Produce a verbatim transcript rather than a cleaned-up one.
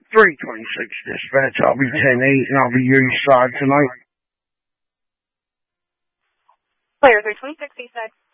three twenty-six dispatch. I'll be ten eight and I'll be your side tonight. Player three twenty-six, east side.